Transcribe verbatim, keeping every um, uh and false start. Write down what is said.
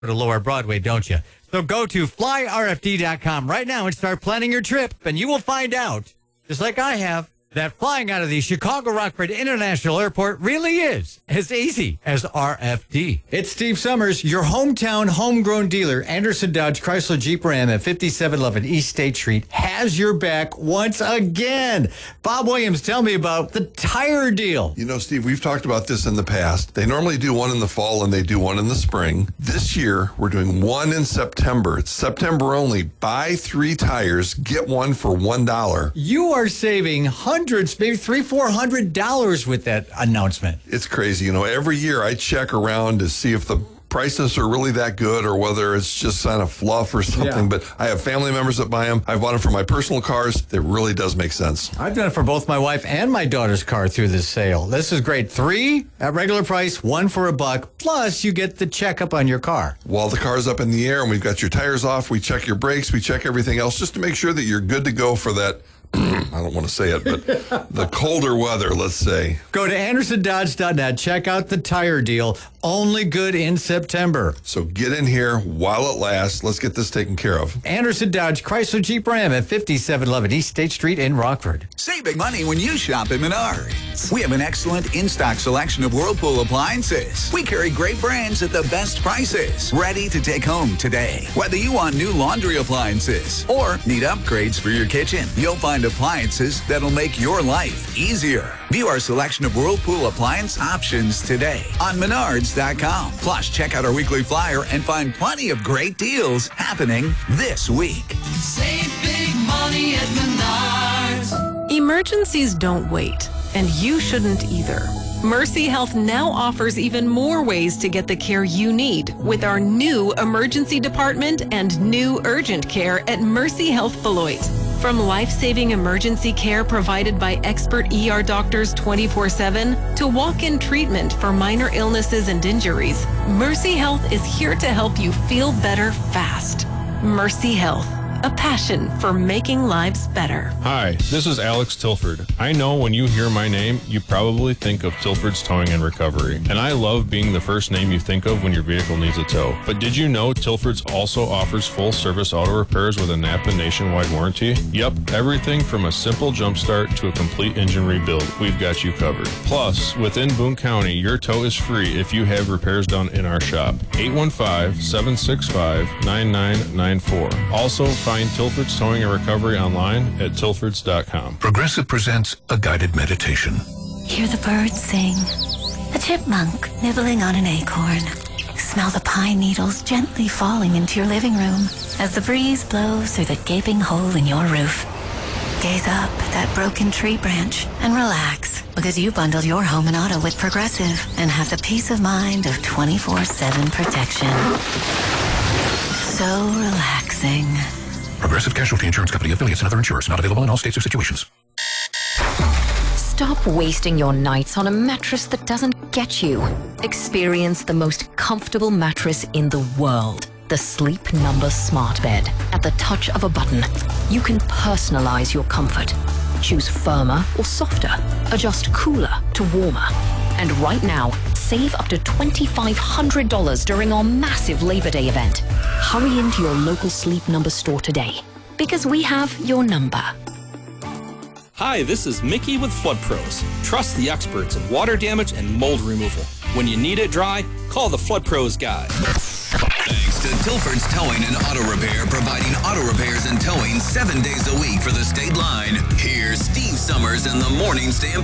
to Lower Broadway, don't you? So go to fly R F D dot com right now and start planning your trip, and you will find out, just like I have, that flying out of the Chicago Rockford International Airport really is as easy as R F D. It's Steve Summers, your hometown homegrown dealer. Anderson Dodge Chrysler Jeep Ram at fifty-seven eleven East State Street has your back once again. Bob Williams, tell me about the tire deal. You know, Steve, we've talked about this in the past. They normally do one in the fall and they do one in the spring. This year, we're doing one in September. It's September only. Buy three tires, get one for one dollar. You are saving hundreds, maybe three, four hundred dollars with that announcement. It's crazy. You know, every year I check around to see if the prices are really that good or whether it's just kind of fluff or something. Yeah. But I have family members that buy them. I've bought them for my personal cars. It really does make sense. I've done it for both my wife and my daughter's car through this sale. This is great. Three at regular price, one for a buck. Plus, you get the checkup on your car. While the car's up in the air and we've got your tires off, we check your brakes, we check everything else just to make sure that you're good to go for that. I don't want to say it, but the colder weather, let's say. Go to Anderson Dodge dot net. Check out the tire deal. Only good in September. So get in here while it lasts. Let's get this taken care of. Anderson Dodge Chrysler Jeep Ram at fifty-seven eleven East State Street in Rockford. Save big money when you shop at Menards. We have an excellent in-stock selection of Whirlpool appliances. We carry great brands at the best prices. Ready to take home today. Whether you want new laundry appliances or need upgrades for your kitchen, you'll find appliances that'll make your life easier. View our selection of Whirlpool appliance options today on Menards dot com. Plus, check out our weekly flyer and find plenty of great deals happening this week. Save big money at Menards. Emergencies don't wait, and you shouldn't either. Mercy Health now offers even more ways to get the care you need with our new emergency department and new urgent care at Mercy Health Beloit. From life-saving emergency care provided by expert E R doctors twenty-four seven to walk-in treatment for minor illnesses and injuries, Mercy Health is here to help you feel better fast. Mercy Health, a passion for making lives better. Hi, this is Alex Tilford. I know when you hear my name, you probably think of Tilford's Towing and Recovery. And I love being the first name you think of when your vehicle needs a tow. But did you know Tilford's also offers full-service auto repairs with a Napa nationwide warranty? Yep, everything from a simple jump start to a complete engine rebuild, we've got you covered. Plus, within Boone County, your tow is free if you have repairs done in our shop. eight one five, seven six five, nine nine nine four. Also, find Tilford's Towing and Recovery online at tilfords dot com. Progressive presents a guided meditation. Hear the birds sing, a chipmunk nibbling on an acorn. Smell the pine needles gently falling into your living room as the breeze blows through the gaping hole in your roof. Gaze up at that broken tree branch and relax because you bundled your home and auto with Progressive and have the peace of mind of twenty-four seven protection. So relaxing. Progressive Casualty Insurance Company, affiliates, and other insurers. Not available in all states or situations. Stop wasting your nights on a mattress that doesn't get you. Experience the most comfortable mattress in the world. The Sleep Number Smart Bed. At the touch of a button, you can personalize your comfort. Choose firmer or softer. Adjust cooler to warmer. And right now, save up to twenty-five hundred dollars during our massive Labor Day event. Hurry into your local Sleep Number store today, because we have your number. Hi, this is Mickey with Flood Pros. Trust the experts in water damage and mold removal. When you need it dry, call the Flood Pros guy. Thanks to Tilford's Towing and Auto Repair, providing auto repairs and towing seven days a week for the state line. Here's Steve Summers in the Morning Stand.